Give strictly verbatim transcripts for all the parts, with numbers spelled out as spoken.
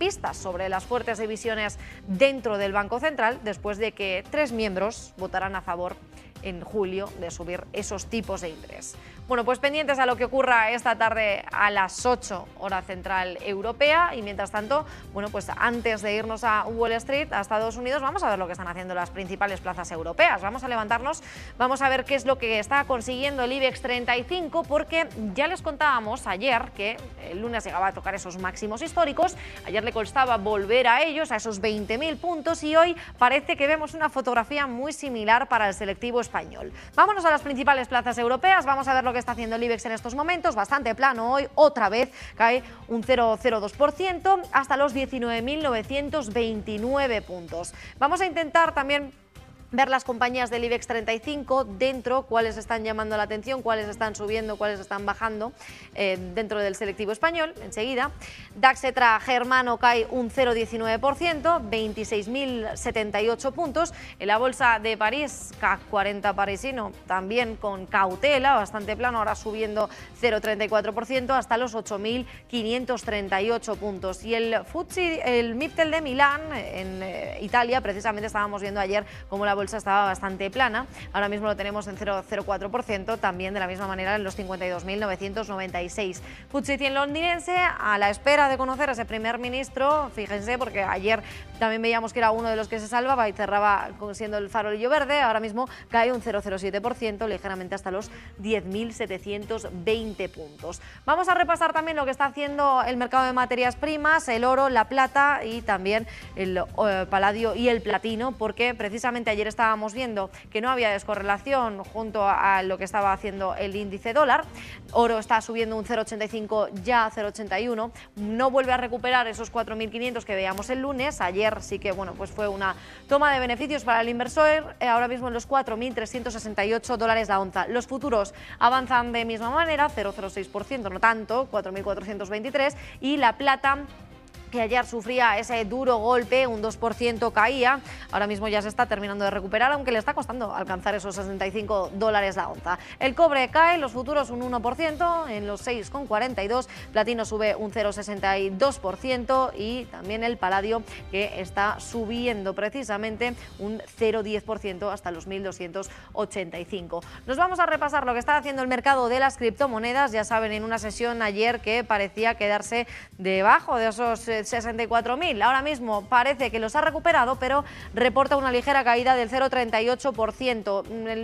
alarmistas sobre las fuertes divisiones dentro del Banco Central, después de que tres miembros votaran a favor en julio de subir esos tipos de interés. Bueno, pues pendientes a lo que ocurra esta tarde a las ocho, hora central europea, y mientras tanto, bueno, pues antes de irnos a Wall Street, a Estados Unidos, vamos a ver lo que están haciendo las principales plazas europeas. Vamos a levantarnos, vamos a ver qué es lo que está consiguiendo el IBEX treinta y cinco, porque ya les contábamos ayer que el lunes llegaba a tocar esos máximos históricos, ayer le costaba volver a ellos, a esos veinte mil puntos, y hoy parece que vemos una fotografía muy similar para el selectivo español. Vámonos a las principales plazas europeas, vamos a ver lo que está haciendo el IBEX en estos momentos. Bastante plano hoy, otra vez cae un cero coma cero dos por ciento hasta los diecinueve mil novecientos veintinueve puntos. Vamos a intentar también ver las compañías del IBEX treinta y cinco dentro, cuáles están llamando la atención, cuáles están subiendo, cuáles están bajando eh, dentro del selectivo español, enseguida. DAX Etra Germano cae un cero coma diecinueve por ciento, veintiséis mil setenta y ocho puntos. En la bolsa de París, C A C cuarenta parisino, también con cautela, bastante plano, ahora subiendo cero coma treinta y cuatro por ciento hasta los ocho mil quinientos treinta y ocho puntos. Y el F T S E, el MIPTEL de Milán, en eh, Italia, precisamente estábamos viendo ayer cómo la bolsa estaba bastante plana, ahora mismo lo tenemos en cero coma cero cuatro por ciento, también de la misma manera en los cincuenta y dos mil novecientos noventa y seis. F T S E cien londinense a la espera de conocer a ese primer ministro, fíjense, porque ayer también veíamos que era uno de los que se salvaba y cerraba siendo el farolillo verde, ahora mismo cae un cero coma cero siete por ciento, ligeramente hasta los diez mil setecientos veinte puntos. Vamos a repasar también lo que está haciendo el mercado de materias primas, el oro, la plata y también el eh, paladio y el platino, porque precisamente ayer estábamos viendo que no había descorrelación junto a lo que estaba haciendo el índice dólar. Oro está subiendo un cero coma ochenta y cinco, ya cero coma ochenta y uno, no vuelve a recuperar esos cuatro mil quinientos que veíamos el lunes. Ayer sí que bueno, pues fue una toma de beneficios para el inversor, eh, ahora mismo en los cuatro mil trescientos sesenta y ocho dólares la onza. Los futuros avanzan de misma manera, cero coma cero seis por ciento, no tanto, cuatro mil cuatrocientos veintitrés, y la plata, que ayer sufría ese duro golpe, un dos por ciento caía, ahora mismo ya se está terminando de recuperar, aunque le está costando alcanzar esos sesenta y cinco dólares la onza. El cobre cae, los futuros un uno por ciento, en los seis coma cuarenta y dos, platino sube un cero coma sesenta y dos por ciento y también el paladio, que está subiendo precisamente un cero coma diez por ciento hasta los mil doscientos ochenta y cinco. Nos vamos a repasar lo que está haciendo el mercado de las criptomonedas. Ya saben, en una sesión ayer que parecía quedarse debajo de esos sesenta y cuatro mil. Ahora mismo parece que los ha recuperado, pero reporta una ligera caída del cero coma treinta y ocho por ciento.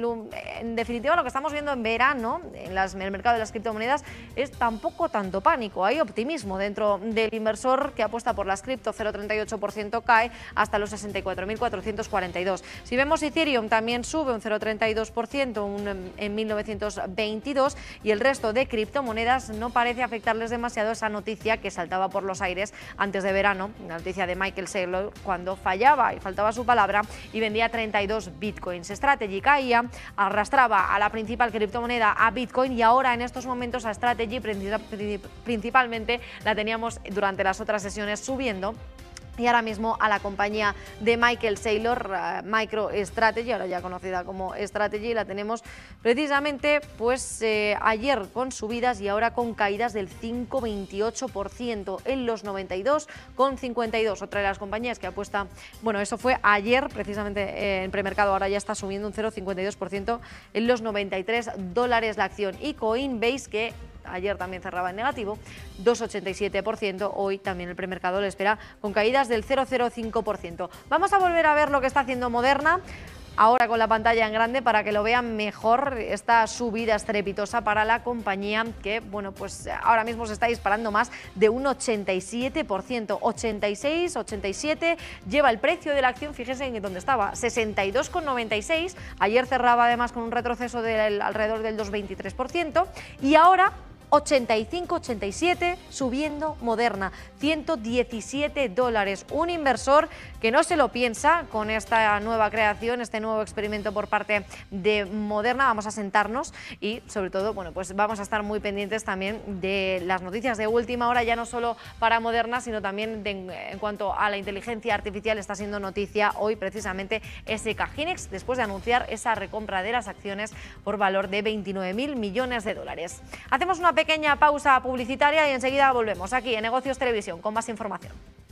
En definitiva, lo que estamos viendo en verano en, las, en el mercado de las criptomonedas es tampoco tanto pánico. Hay optimismo dentro del inversor que apuesta por las cripto. Cero coma treinta y ocho por ciento cae hasta los sesenta y cuatro mil cuatrocientos cuarenta y dos. Si vemos Ethereum, también sube un cero coma treinta y dos por ciento un, en mil novecientos veintidós, y el resto de criptomonedas no parece afectarles demasiado esa noticia que saltaba por los aires antes de verano, la noticia de Michael Saylor, cuando fallaba y faltaba su palabra y vendía treinta y dos bitcoins. Strategy caía, arrastraba a la principal criptomoneda, a Bitcoin, y ahora en estos momentos a Strategy principalmente la teníamos durante las otras sesiones subiendo. Y ahora mismo a la compañía de Michael Saylor, uh, MicroStrategy, ahora ya conocida como Strategy, la tenemos precisamente pues eh, ayer con subidas y ahora con caídas del cinco coma veintiocho por ciento en los noventa y dos coma cincuenta y dos. Otra de las compañías que apuesta, bueno, eso fue ayer precisamente eh, en premercado, ahora ya está subiendo un cero coma cincuenta y dos por ciento en los noventa y tres dólares la acción. Y Coinbase, que ayer también cerraba en negativo, dos coma ochenta y siete por ciento, hoy también el premercado le espera con caídas del cero coma cero cinco por ciento. Vamos a volver a ver lo que está haciendo Moderna, ahora con la pantalla en grande para que lo vean mejor, esta subida estrepitosa para la compañía que, bueno, pues ahora mismo se está disparando más de un ochenta y siete por ciento, ochenta y seis, ochenta y siete, lleva el precio de la acción, fíjense en dónde estaba, sesenta y dos coma noventa y seis, ayer cerraba además con un retroceso del alrededor del dos coma veintitrés por ciento y ahora ochenta y cinco, ochenta y siete, subiendo Moderna, ciento diecisiete dólares. Un inversor que no se lo piensa con esta nueva creación, este nuevo experimento por parte de Moderna. Vamos a sentarnos y, sobre todo, bueno, pues vamos a estar muy pendientes también de las noticias de última hora, ya no solo para Moderna, sino también de, en cuanto a la inteligencia artificial. Está siendo noticia hoy precisamente S K Hynix, después de anunciar esa recompra de las acciones por valor de veintinueve mil millones de dólares. Hacemos una pequeña pausa publicitaria y enseguida volvemos aquí en Negocios Televisión con más información.